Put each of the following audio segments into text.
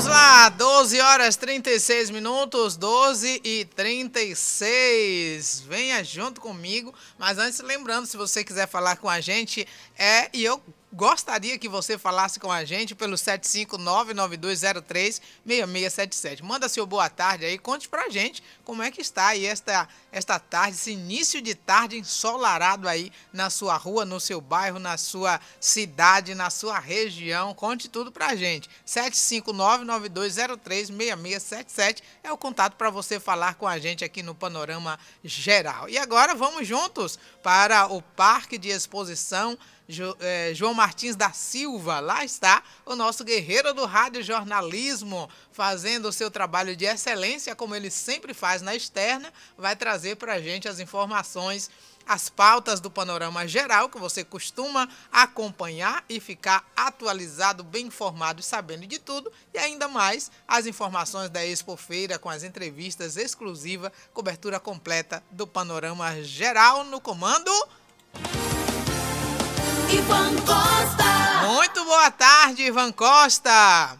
lá, 12 horas 36 minutos, 12 e 36. Venha junto comigo, mas antes lembrando, se você quiser falar com a gente, e eu gostaria que você falasse com a gente pelo 75992036677. Manda seu boa tarde aí, conte pra gente como é que está aí esta tarde, esse início de tarde ensolarado aí na sua rua, no seu bairro, na sua cidade, na sua região. Conte tudo pra gente. 75992036677 é o contato para você falar com a gente aqui no Panorama Geral. E agora vamos juntos para o Parque de Exposição João Martins da Silva. Lá está o nosso guerreiro do rádio jornalismo, fazendo o seu trabalho de excelência, como ele sempre faz na externa. Vai trazer para a gente as informações, as pautas do Panorama Geral, que você costuma acompanhar e ficar atualizado, bem informado e sabendo de tudo. E ainda mais as informações da Expofeira, com as entrevistas exclusivas, cobertura completa do Panorama Geral. No comando, Ivan Costa. Muito boa tarde, Ivan Costa.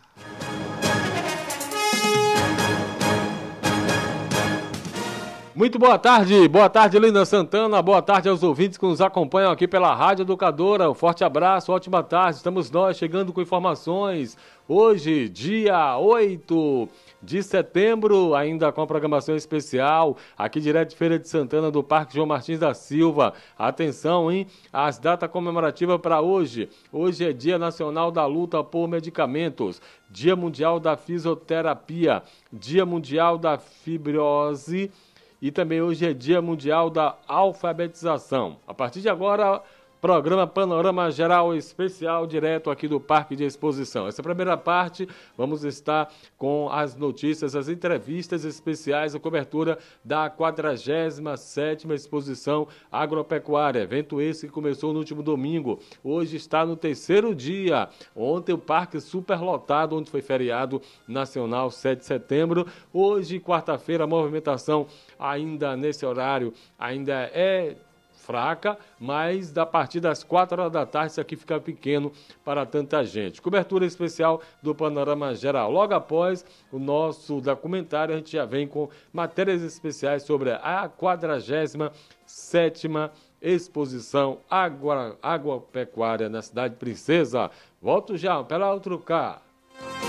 Muito boa tarde, Linda Santana, boa tarde aos ouvintes que nos acompanham aqui pela Rádio Educadora. Um forte abraço, ótima tarde, estamos nós chegando com informações. Hoje, dia 8 de setembro, ainda com a programação especial, aqui direto de Feira de Santana, do Parque João Martins da Silva. Atenção, hein? As datas comemorativas para hoje. Hoje é Dia Nacional da Luta por Medicamentos, Dia Mundial da Fisioterapia, Dia Mundial da Fibrose e também hoje é Dia Mundial da Alfabetização. A partir de agora, programa Panorama Geral Especial, direto aqui do Parque de Exposição. Essa primeira parte, vamos estar com as notícias, as entrevistas especiais, a cobertura da 47ª Exposição Agropecuária. Evento esse que começou no último domingo. Hoje está no terceiro dia. Ontem o parque superlotado, onde foi feriado nacional 7 de setembro. Hoje, quarta-feira, a movimentação ainda nesse horário ainda é fraca, mas a partir das 4 horas da tarde isso aqui fica pequeno para tanta gente. Cobertura especial do Panorama Geral. Logo após o nosso documentário, a gente já vem com matérias especiais sobre a 47ª Exposição Agropecuária na Cidade Princesa. Volto já, pela outro cá.